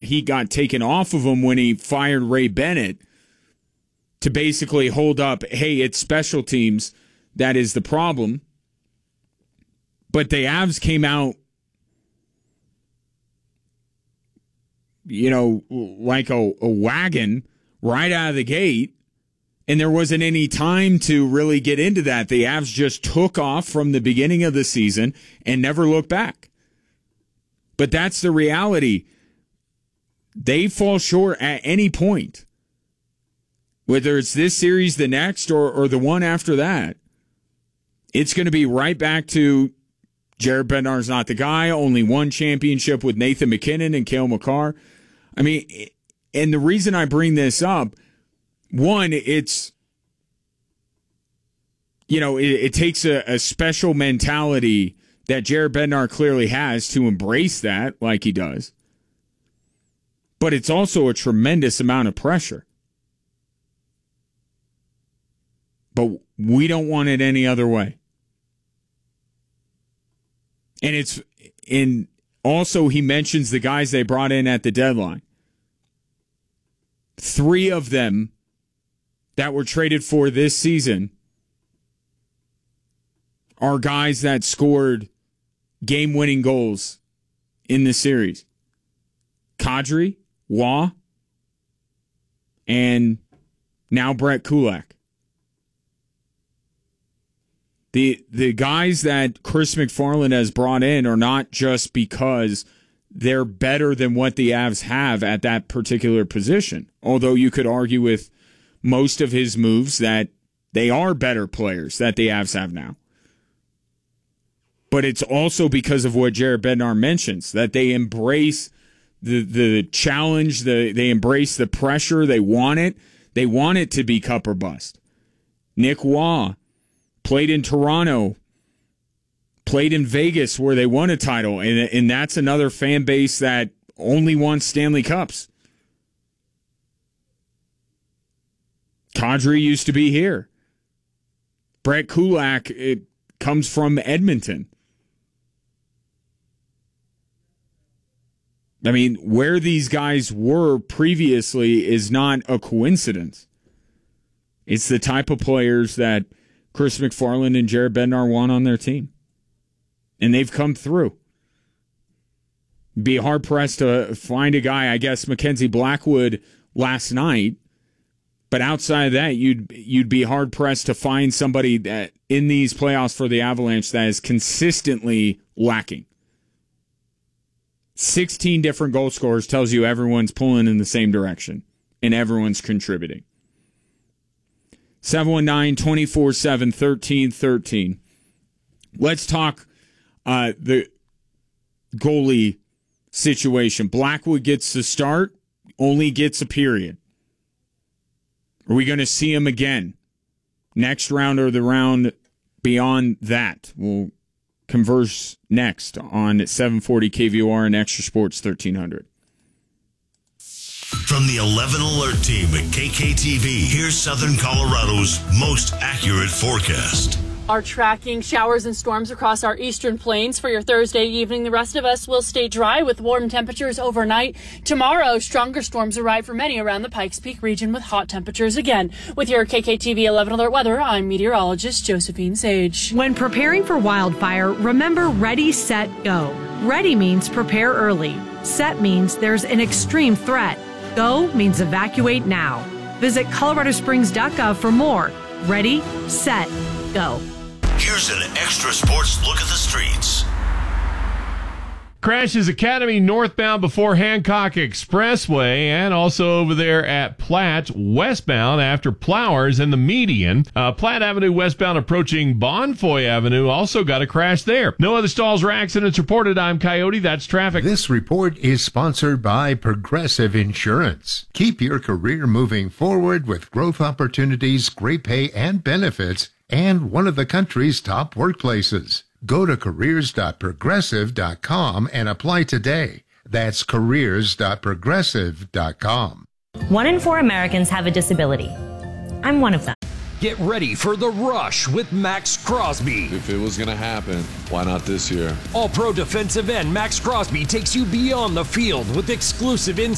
heat got taken off of him when he fired Ray Bennett to basically hold up, hey, it's special teams that is the problem. But the Avs came out, like a wagon right out of the gate, and there wasn't any time to really get into that. The Avs just took off from the beginning of the season and never looked back. But that's the reality. They fall short at any point. Whether it's this series, the next, or the one after that, it's going to be right back to Jared Bednar's not the guy, only one championship with Nathan MacKinnon and Cale Makar. I mean, and the reason I bring this up, one, it's, it takes a special mentality that Jared Bednar clearly has to embrace that like he does. But it's also a tremendous amount of pressure. But we don't want it any other way. And also he mentions the guys they brought in at the deadline. 3 of them that were traded for this season are guys that scored game-winning goals in the series. Kadri, Waugh, and now Brett Kulak. The guys that Chris McFarland has brought in are not just because they're better than what the Avs have at that particular position. Although you could argue with most of his moves that they are better players that the Avs have now. But it's also because of what Jared Bednar mentions, that they embrace the challenge, they embrace the pressure, they want it. They want it to be cup or bust. Nick Waugh played in Toronto, played in Vegas where they won a title, and that's another fan base that only wants Stanley Cups. Kadri used to be here. Brett Kulak, it comes from Edmonton. I mean, where these guys were previously is not a coincidence. It's the type of players that Chris McFarland and Jared Bednar want on their team. And they've come through. Be hard-pressed to find a guy, I guess Mackenzie Blackwood last night, but outside of that, you'd be hard-pressed to find somebody that in these playoffs for the Avalanche that is consistently lacking. 16 different goal scorers tells you everyone's pulling in the same direction and everyone's contributing. 719-247-1313. Let's talk the goalie situation. Blackwood gets the start, only gets a period. Are we going to see him again next round or the round beyond that? We'll converse next on 740 KVOR and Extra Sports 1300. From the 11 Alert team at KKTV, here's Southern Colorado's most accurate forecast. Are tracking showers and storms across our eastern plains for your Thursday evening. The rest of us will stay dry with warm temperatures overnight. Tomorrow, stronger storms arrive for many around the Pikes Peak region with hot temperatures again. With your KKTV 11 Alert weather, I'm meteorologist Josephine Sage. When preparing for wildfire, remember Ready, Set, Go. Ready means prepare early. Set means there's an extreme threat. Go means evacuate now. Visit coloradosprings.gov for more. Ready, set, go. Here's an Extra Sports look at the streets. Crashes Academy northbound before Hancock Expressway, and also over there at Platt westbound after Plowers and the median. Platt Avenue westbound approaching Bonfoy Avenue also got a crash there. No other stalls or accidents reported. I'm Coyote. That's traffic. This report is sponsored by Progressive Insurance. Keep your career moving forward with growth opportunities, great pay and benefits, and one of the country's top workplaces. Go to careers.progressive.com and apply today. That's careers.progressive.com. 1 in 4 Americans have a disability. I'm one of them. Get ready for The Rush with Max Crosby. If it was going to happen, why not this year? All-Pro defensive end Max Crosby takes you beyond the field with exclusive insights